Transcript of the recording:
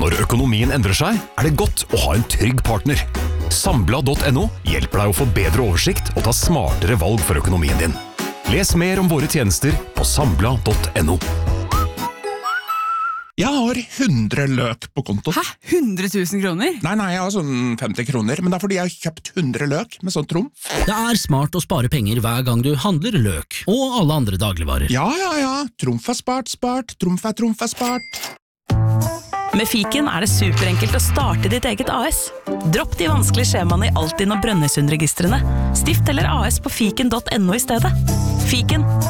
Når økonomien endrer seg, det godt å ha en trygg partner. Sambla.no hjelper deg å få bedre oversikt og ta smartere valg for økonomien din. Les mer om våre tjenester på sambla.no. Jeg har 100 løk på konto. Hæ? 100 000 kroner? Nei, jeg har sånn 50 kroner, men det fordi jeg har kjøpt 100 løk med sånn trumf. Det smart å spare penger hver gang du handler løk, og alle andre dagligvarer. Ja. Trumf spart. Trumf spart. Med Fiken det superenkelt å starte ditt eget AS. Dropp de vanskelige skjemaene i Altinn og Brønnøysundregistrene. Stift eller AS på fiken.no i stedet. Fiken